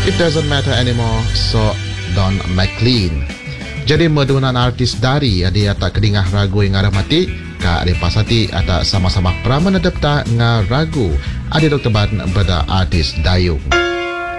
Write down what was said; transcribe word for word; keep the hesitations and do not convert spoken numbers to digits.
It doesn't matter anymore, so Don McLean. Jadi medunan artis dari dia tak kedingah ragu yang ngarah mati, ka ada pasati atau sama-sama peraman adapta ngaragu ada dokter ban beda artis dayung.